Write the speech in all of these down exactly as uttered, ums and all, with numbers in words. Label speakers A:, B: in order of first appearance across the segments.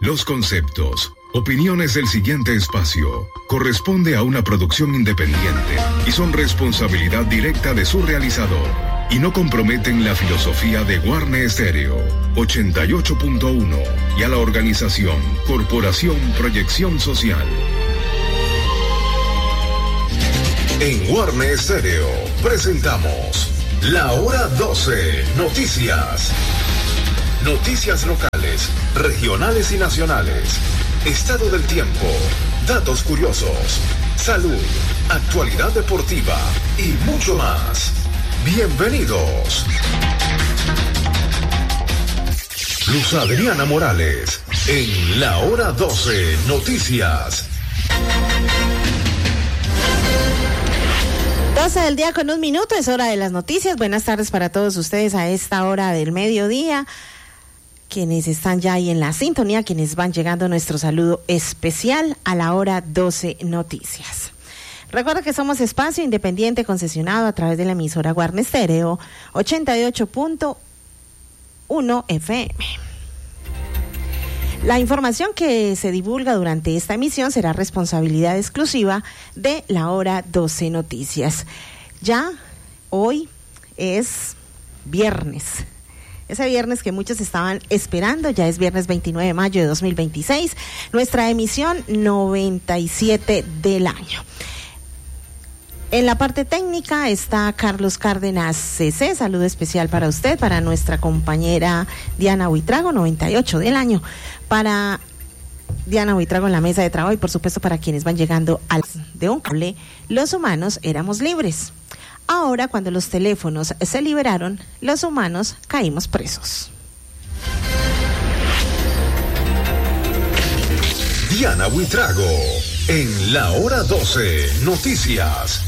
A: Los conceptos, opiniones del siguiente espacio corresponde a una producción independiente y son responsabilidad directa de su realizador y no comprometen la filosofía de Guarne Estéreo ochenta y ocho punto uno y a la organización Corporación Proyección Social. En Guarne Estéreo presentamos La Hora doce Noticias. Noticias locales, regionales y nacionales. Estado del tiempo, datos curiosos, salud, actualidad deportiva y mucho más. Bienvenidos. Luz Adriana Morales en La Hora doce Noticias.
B: doce del día con un minuto, es hora de las noticias. Buenas tardes para todos ustedes a esta hora del mediodía. Quienes están ya ahí en la sintonía, quienes van llegando, nuestro saludo especial a La Hora doce Noticias. Recuerda que somos espacio independiente concesionado a través de la emisora Guarne Estéreo ochenta y ocho punto uno F M. La información que se divulga durante esta emisión será responsabilidad exclusiva de La Hora doce Noticias. Ya hoy es viernes. Ese viernes que muchos estaban esperando, ya es viernes veintinueve de mayo de dos mil veintiséis, nuestra emisión noventa y siete del año. En la parte técnica está Carlos Cárdenas C C, saludo especial para usted, para nuestra compañera Diana Huitrago, noventa y ocho del año, para Diana Huitrago en la mesa de trabajo y por supuesto para quienes van llegando al de un cable, los humanos éramos libres. Ahora, cuando los teléfonos se liberaron, los humanos caímos presos.
A: Diana Huitrago, en La Hora doce Noticias.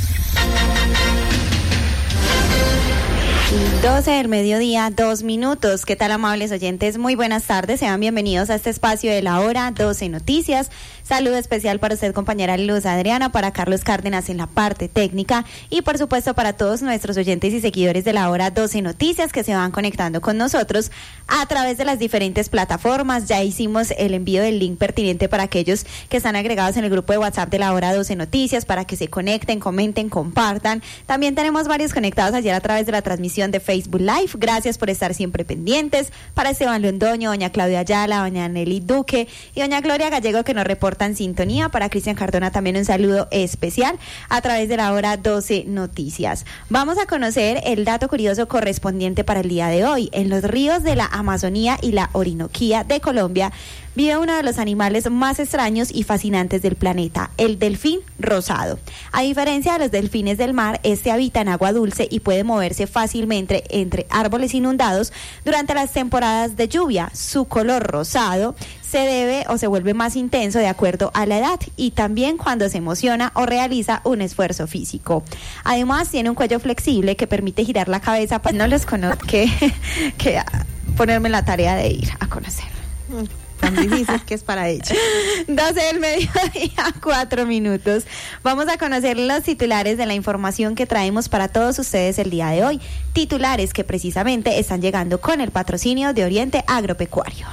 C: doce del mediodía, dos minutos. ¿Qué tal, amables oyentes? Muy buenas tardes. Sean bienvenidos a este espacio de La Hora doce Noticias. Saludo especial para usted, compañera Luz Adriana, para Carlos Cárdenas en la parte técnica y, por supuesto, para todos nuestros oyentes y seguidores de La Hora doce Noticias que se van conectando con nosotros a través de las diferentes plataformas. Ya hicimos el envío del link pertinente para aquellos que están agregados en el grupo de WhatsApp de La Hora doce Noticias para que se conecten, comenten, compartan. También tenemos varios conectados ayer a través de la transmisión de Facebook Live. Gracias por estar siempre pendientes. Para Esteban Londoño, doña Claudia Ayala, doña Nelly Duque y doña Gloria Gallego que nos reportan sintonía. Para Cristian Cardona también un saludo especial a través de La Hora doce Noticias. Vamos a conocer el dato curioso correspondiente para el día de hoy. En los ríos de la Amazonía y la Orinoquía de Colombia vive uno de los animales más extraños y fascinantes del planeta, el delfín rosado. A diferencia de los delfines del mar, este habita en agua dulce y puede moverse fácilmente entre árboles inundados durante las temporadas de lluvia. Su color rosado se debe o se vuelve más intenso de acuerdo a la edad y también cuando se emociona o realiza un esfuerzo físico. Además, tiene un cuello flexible que permite girar la cabeza. Pues no les conozco que, que ponerme la tarea de ir a conocer.
B: Tan difícil que es para ella.
C: doce del mediodía, cuatro minutos. Vamos a conocer los titulares de la información que traemos para todos ustedes el día de hoy. Titulares que precisamente están llegando con el patrocinio de Oriente Agropecuario.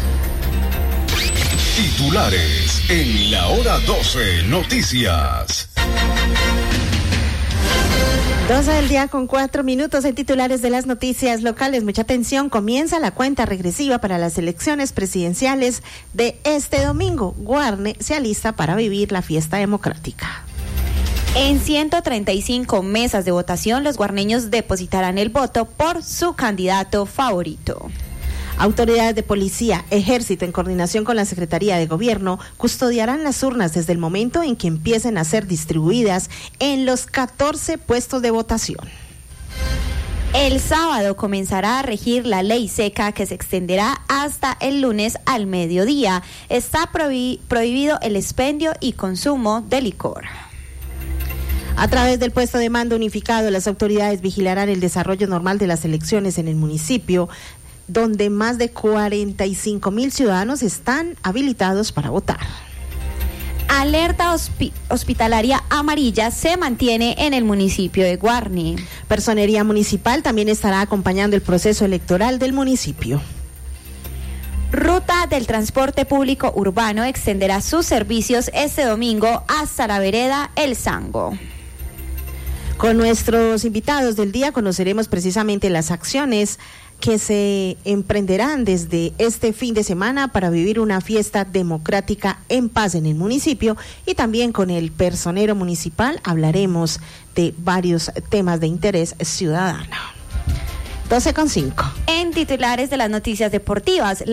A: Titulares en La Hora doce Noticias.
B: doce del día con cuatro minutos en titulares de las noticias locales. Mucha atención, comienza la cuenta regresiva para las elecciones presidenciales de este domingo. Guarne se alista para vivir la fiesta democrática.
C: En ciento treinta y cinco mesas de votación, los guarneños depositarán el voto por su candidato favorito.
B: Autoridades de policía, ejército, en coordinación con la Secretaría de Gobierno, custodiarán las urnas desde el momento en que empiecen a ser distribuidas en los catorce puestos de votación.
C: El sábado comenzará a regir la ley seca que se extenderá hasta el lunes al mediodía. Está prohib- prohibido el expendio y consumo de licor.
B: A través del puesto de mando unificado, las autoridades vigilarán el desarrollo normal de las elecciones en el municipio, donde más de cuarenta y cinco mil ciudadanos están habilitados para votar.
C: Alerta hospi- hospitalaria amarilla se mantiene en el municipio de Guarne.
B: Personería municipal también estará acompañando el proceso electoral del municipio.
C: Ruta del Transporte Público Urbano extenderá sus servicios este domingo hasta la vereda El Sango.
B: Con nuestros invitados del día conoceremos precisamente las acciones que se emprenderán desde este fin de semana para vivir una fiesta democrática en paz en el municipio, y también con el personero municipal hablaremos de varios temas de interés ciudadano. doce con cinco.
C: En titulares de las noticias deportivas,